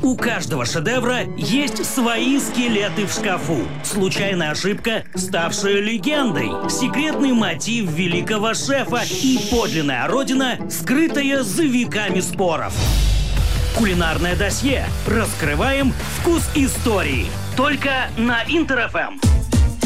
У каждого шедевра есть свои скелеты в шкафу. Случайная ошибка, ставшая легендой. Секретный мотив великого шефа и подлинная родина, скрытая за веками споров. Кулинарное досье. Раскрываем вкус истории. Только на Интер ФМ.